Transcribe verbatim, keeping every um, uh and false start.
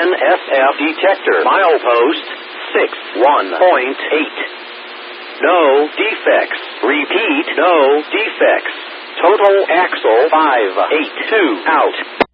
N S F detector. Milepost six one point eight. No defects. Repeat, no defects. Total axle five eight two out.